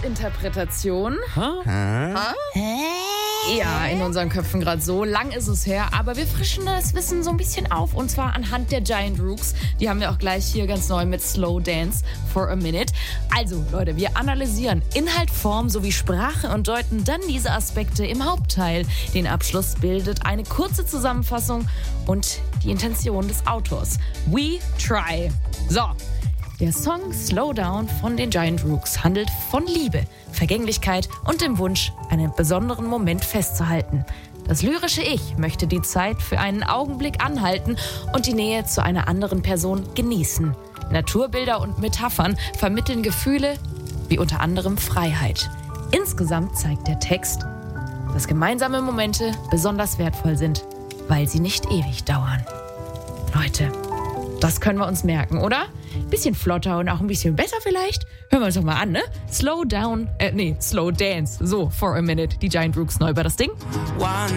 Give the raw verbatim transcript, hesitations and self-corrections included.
Neuinterpretation. Hä? Ja, in unseren Köpfen gerade so. Lang ist es her, aber wir frischen das Wissen so ein bisschen auf. Und zwar anhand der Giant Rooks. Die haben wir auch gleich hier ganz neu mit Slow Dance for a Minute. Also, Leute, wir analysieren Inhalt, Form sowie Sprache und deuten dann diese Aspekte im Hauptteil. Den Abschluss bildet eine kurze Zusammenfassung und die Intention des Autors. We try. So. Der Song Slow Down von den Giant Rooks handelt von Liebe, Vergänglichkeit und dem Wunsch, einen besonderen Moment festzuhalten. Das lyrische Ich möchte die Zeit für einen Augenblick anhalten und die Nähe zu einer anderen Person genießen. Naturbilder und Metaphern vermitteln Gefühle wie unter anderem Freiheit. Insgesamt zeigt der Text, dass gemeinsame Momente besonders wertvoll sind, weil sie nicht ewig dauern. Leute, das können wir uns merken, oder? Bisschen flotter und auch ein bisschen besser vielleicht? Hören wir uns doch mal an, ne? Slow down, äh, nee, Slow Dance. So, for a minute. Die Giant Rooks neu über das Ding.